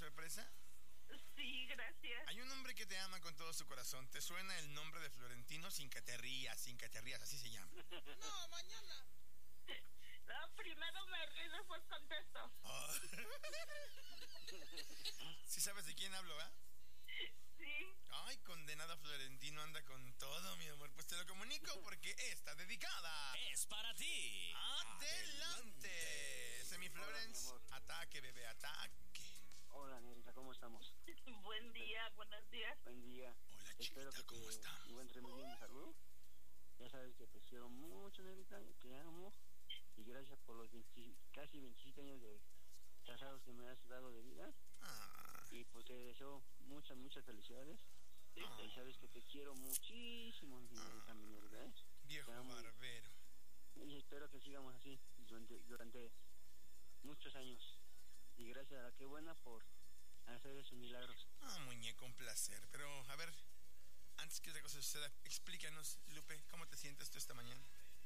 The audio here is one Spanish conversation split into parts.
sorpresa? Sí, gracias. Hay un hombre que te ama con todo su corazón. ¿Te suena el nombre de Florentino? Sin que te rías, así se llama. No, mañana. No, primero me río y después contesto. Oh. ¿Sí sabes de quién hablo, va? Sí. Ay, condenado Florentino anda con todo, mi amor. Pues te lo comunico porque está dedicada. Es para ti. ¡Adelante! Semiflorence, Hola, mi amor. ataque, bebé, ataque. Hola, Nerita, ¿cómo estamos? Buen día, buenos días. Buen día. Hola, Espero chiquita, que ¿cómo te estamos? encuentres muy bien de salud. Ya sabes que te quiero mucho, Nerita, te amo. Y gracias por los casi 27 años de casados que me has dado de vida. Ah, Y pues te deseo muchas felicidades. Y sabes que te quiero muchísimo, Nerita, mi Nerita, ¿eh? viejo Te amo. barbero. Y espero que sigamos así durante muchos años. Y gracias a la que buena por hacer esos milagros. Ah, muñeco, un placer. Pero, a ver, antes que otra cosa suceda, explícanos, Lupe, ¿cómo te sientes tú esta mañana?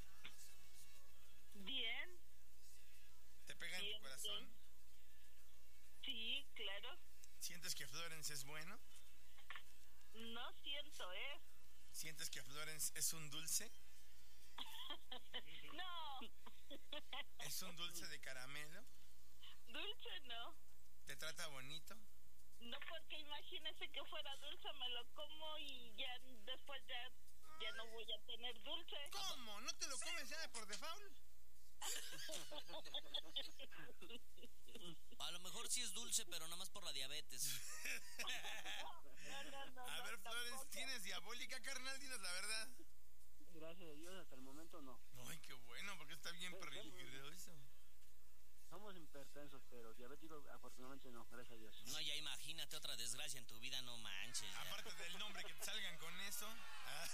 Bien. ¿Te pega en Bien, tu corazón? bien. Sí, claro. ¿Sientes que Florence es bueno? No siento, ¿eh? ¿Sientes que Florence es un dulce? No. ¿Es un dulce de caramelo? Dulce no. ¿Te trata bonito? No, porque imagínese que fuera dulce, me lo como y ya después ya no voy a tener dulce. ¿Cómo? ¿No te lo comes ya de por default? A lo mejor sí es dulce, pero nada más por la diabetes. No. A ver, Florence, tampoco. ¿tienes diabólica, carnal? Dinos la verdad. Gracias a Dios, hasta el momento no. Ay, qué bueno, porque está bien peligroso. Somos hipertensos, pero diabéticos afortunadamente no, gracias a Dios. No, ya imagínate otra desgracia en tu vida, no manches. Ya. Aparte del nombre, que te salgan con eso. Ah.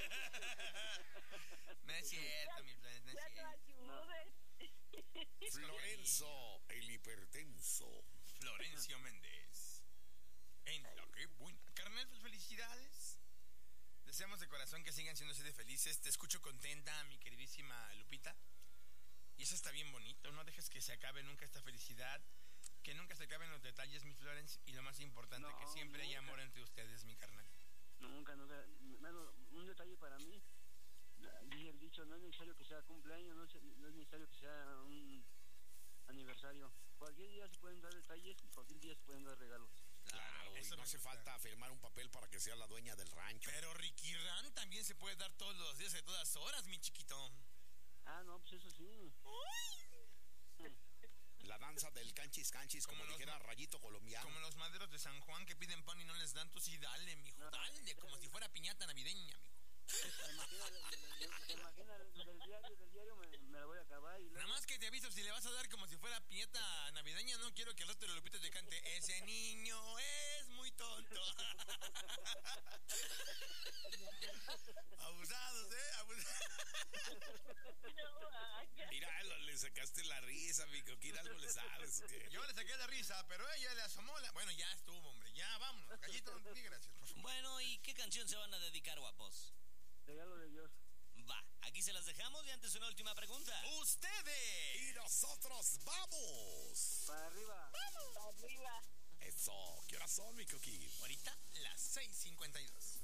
No es cierto, mi Florence, no es Ya no cierto. ayude. Florenzo, el hipertenso. Florencio Méndez. En la que buena. Carnal, pues felicidades. Deseamos de corazón que sigan siendo así de felices. Te escucho contenta, mi queridísima Lupita. Y eso está bien bonito. No dejes que se acabe nunca esta felicidad. Que nunca se acaben los detalles, mi Florence. Y lo más importante, No, que siempre hay nunca. amor entre ustedes, mi carnal. Nunca. Bueno, un detalle para mí. Dice el dicho, no es necesario que sea cumpleaños, no es necesario que sea un aniversario. Cualquier día se pueden dar detalles y cualquier día se pueden dar regalos. Claro, y eso no me hace gusta. falta firmar un papel para que sea la dueña del rancho. Pero Ricky Ran también se puede dar todos los días, de todas horas, mi chiquito. Ah, no, pues eso sí. La danza del canchis, como Como los dijera Rayito colombiano. Como los maderos de San Juan que piden pan y no les dan, tú sí dale, mijo, dale, como si fuera piñata navideña, mijo. ¿Te imaginas del diario me la voy a acabar y Nada luego... más que te aviso, si le vas a dar como si fuera piñata navideña, no quiero que el resto de Lupita te cante, ese niño es muy tonto. Abusados, Mira, le sacaste la risa, mi coquín, algo le sabes. ¿Qué? Yo le saqué la risa, pero ella le asomó la... Bueno, ya estuvo, hombre, ya vámonos. Gallito, di gracias, por favor. Bueno, ¿y qué canción se van a dedicar, guapos? Regalo de Dios. Va, aquí se las dejamos y antes una última pregunta. ¡Ustedes! Y nosotros vamos. Para arriba. Arriba. Eso, ¿qué horas son, mi coquín? Ahorita las 6:52.